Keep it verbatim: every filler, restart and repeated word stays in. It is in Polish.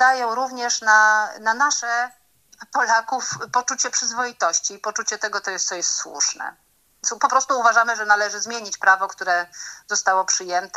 nakładają również na, na nasze Polaków poczucie przyzwoitości i poczucie tego, to jest, co jest słuszne. Po prostu uważamy, że należy zmienić prawo, które zostało przyjęte.